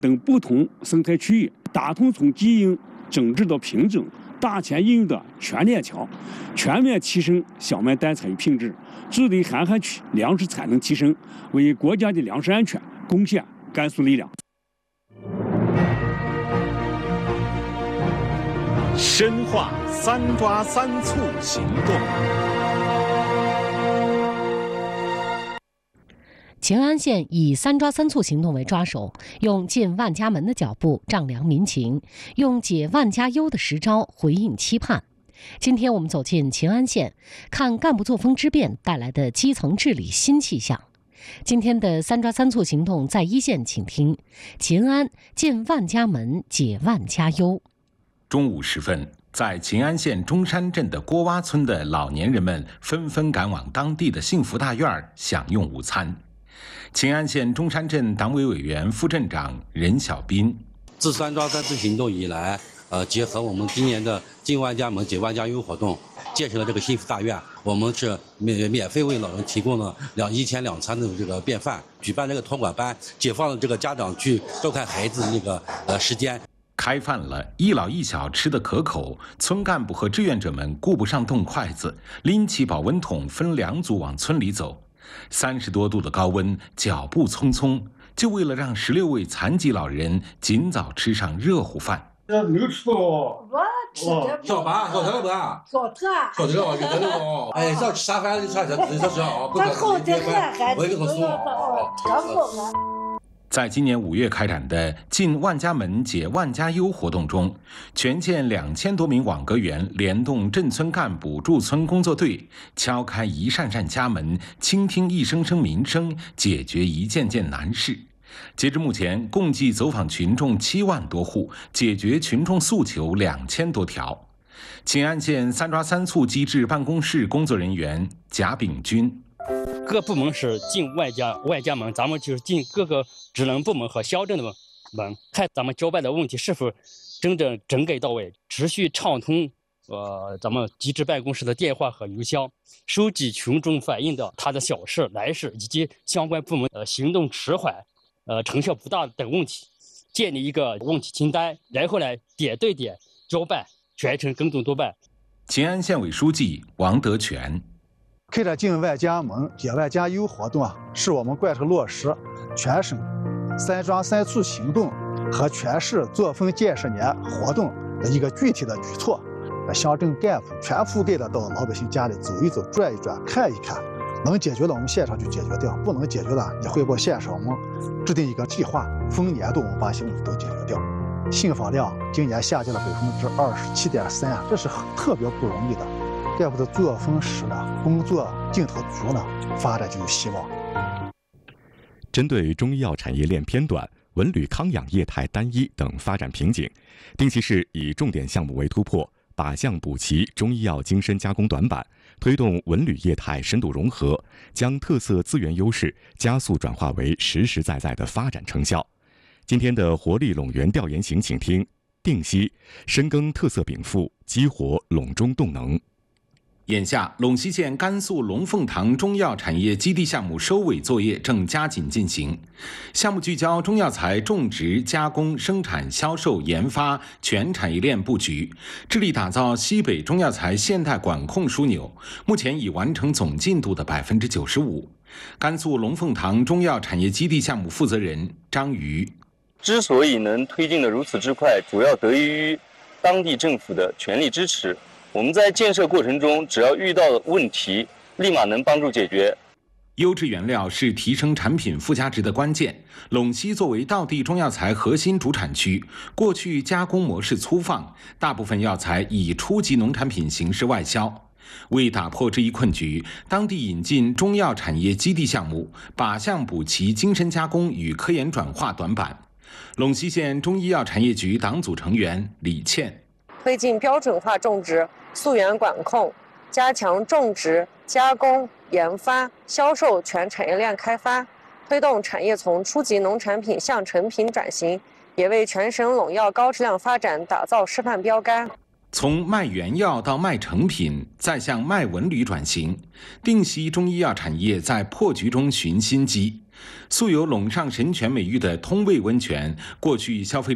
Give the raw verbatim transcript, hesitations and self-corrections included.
等不同生态区域，打通从基因整治到品种、大前应用的全链条，全面提升小麦单采品质，助力寒寒区粮食产能提升，为国家的粮食安全贡献甘肃力量。 深化三抓三促行动。 乾安县以三抓三促行动为抓手，用进万家门的脚步丈量民情，用解万家忧的实招回应期盼。今天我们走进乾安县，看干部作风之变带来的基层治理新气象。今天的三抓三促行动在一线，请听：乾安进万家门，解万家忧。 中午时分，在乾安县中山镇的郭洼村的老年人们纷纷赶往当地的幸福大院享用午餐。乾安县中山镇党委委员、副镇长任小斌： 自三抓三促行动以来，呃，结合我们今年的进万家门、解万家忧活动，建设了这个幸福大院。我们是免免费为老人提供了两一天两餐的这个便饭，举办这个托管班，解放了这个家长去照看孩子那个呃时间。 开饭了，一老一小吃得可口，村干部和志愿者们顾不上动筷子，拎起保温桶分两组往村里走。三十多度的高温，脚步匆匆，就为了让十六位残疾老人尽早吃上热乎饭。 这没有吃到哦。 我吃的小白，小头不啊？ 小头啊。 小头哦，有的哦。哎，这吃啥饭？啥啥啥啥啊？ 这后这饭还我一个都送哦，挺好的。 在今年五月开展的进万家门解万家忧活动中，全县两千多名网格员联动镇村干部驻村工作队，敲开一扇扇家门，倾听一声声民声，解决一件件难事。截至目前，共计走访群众七万多户，解决群众诉求两千多条。乾安县三抓三促机制办公室工作人员贾炳军： 各部门是进外家外家门，咱们就是进各个职能部门和乡镇的门，看咱们交办的问题是否真正整改到位，持续畅通呃咱们机制办公室的电话和邮箱，收集群众反映的他的小事来事以及相关部门呃行动迟缓、呃成效不大等问题，建立一个问题清单，然后来点对点交办，全程跟踪督办。 乾安县委书记王德全： 开展进万家门、解万家忧活动啊，是我们贯彻落实全省三抓三促行动和全市作风建设年活动的一个具体的举措。乡镇干部全覆盖的到老百姓家里走一走、转一转、看一看，能解决的我们现场就解决掉，不能解决的也汇报县上，我们制定一个计划，分年度我们把些问题都解决掉。信访量今年下降了百分之二十七点三，这是特别不容易的。干部的作风实呢，工作劲头足呢，发展就有希望。 针对中医药产业链偏短、文旅康养业态单一等发展瓶颈，定西市以重点项目为突破，靶向补齐中医药精深加工短板，推动文旅业态深度融合，将特色资源优势加速转化为实实在在的发展成效。今天的活力陇源调研行，请听：定西深耕特色禀赋，激活陇中动能。 眼下，陇西县甘肃龙凤堂中药产业基地项目收尾作业正加紧进行。项目聚焦中药材种植、加工、生产、销售、研发全产业链布局，致力打造西北中药材现代管控枢纽。目前已完成总进度的百分之九十五。甘肃龙凤堂中药产业基地项目负责人张瑜： 之所以能推进的如此之快，主要得益于当地政府的全力支持。我们在建设过程中，只要遇到问题，立马能帮助解决。 优质原料是提升产品附加值的关键。陇西作为道地中药材核心主产区，过去加工模式粗放，大部分药材以初级农产品形式外销。为打破这一困局，当地引进中药产业基地项目，靶向补齐精深加工与科研转化短板。陇西县中医药产业局党组成员李倩： 推进标准化种植、溯源管控，加强种植、加工、研发、销售全产业链开发，推动产业从初级农产品向成品转型，也为全省陇药高质量发展打造示范标杆。 从卖原药到卖成品，再向卖文旅转型，定西中医药产业在破局中寻新机。 素有陇上神泉美誉的通渭温泉，过去消费